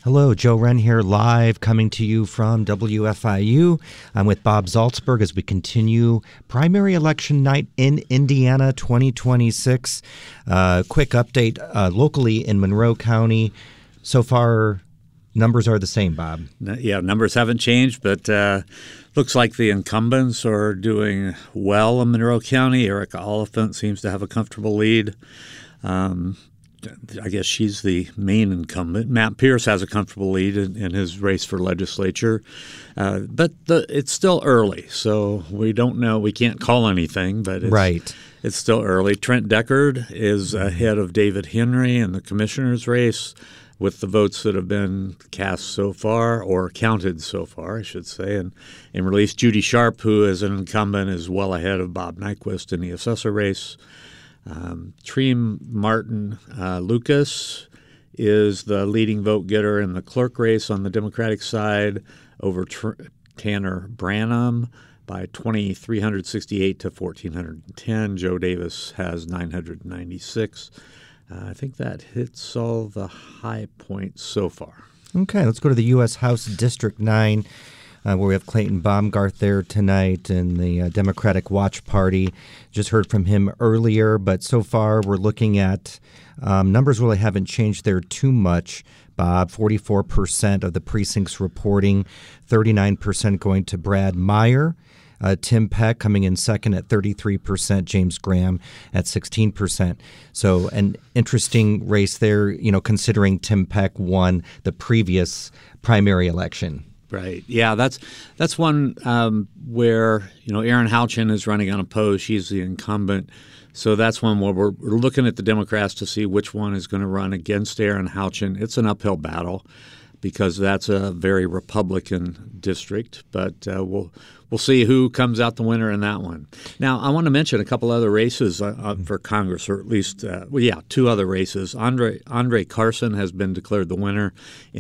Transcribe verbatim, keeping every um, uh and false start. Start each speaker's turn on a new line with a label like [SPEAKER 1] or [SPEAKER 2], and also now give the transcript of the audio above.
[SPEAKER 1] Hello, Joe Wren here, live coming to you from W F I U. I'm with Bob Zaltsberg as we continue primary election night in Indiana twenty twenty-six. Uh, quick update uh, locally in Monroe County. So far, numbers are the same, Bob.
[SPEAKER 2] Yeah, numbers haven't changed, but uh, looks like the incumbents are doing well in Monroe County. Erica Oliphant seems to have a comfortable lead. Um, I guess she's the main incumbent. Matt Pierce has a comfortable lead in, in his race for legislature. Uh, but the, it's still early, so we don't know. We can't call anything, but it's,
[SPEAKER 1] right.
[SPEAKER 2] it's still early. Trent Deckard is ahead of David Henry in the commissioner's race with the votes that have been cast so far, or counted so far, I should say, and, and released. Judy Sharp, who is an incumbent, is well ahead of Bob Nyquist in the assessor race. Um, Treem Martin uh, Lucas is the leading vote getter in the clerk race on the Democratic side over Tr- Tanner Branham by two thousand three hundred sixty-eight to one thousand four hundred ten. Joe Davis has nine hundred ninety-six. Uh, I think that hits all the high points so far.
[SPEAKER 1] Okay, let's go to the U S House District nine. Uh, where we have Clayton Baumgart there tonight and the uh, Democratic Watch Party. Just heard from him earlier, but so far we're looking at um, numbers really haven't changed there too much, Bob. forty-four percent of the precincts reporting, thirty-nine percent going to Brad Meyer. Uh, Tim Peck coming in second at thirty-three percent, James Graham at sixteen percent. So an interesting race there, you know, considering Tim Peck won the previous primary election.
[SPEAKER 2] Right. Yeah, that's that's one um, where, you know, Erin Houchin is running unopposed. She's the incumbent. So that's one where we're, we're looking at the Democrats to see which one is going to run against Erin Houchin. It's an uphill battle because that's a very Republican district, but uh, we'll we'll see who comes out the winner in that one. Now, I want to mention a couple other races uh, uh, for Congress, or at least, uh, well, yeah, two other races. Andre Andre Carson has been declared the winner in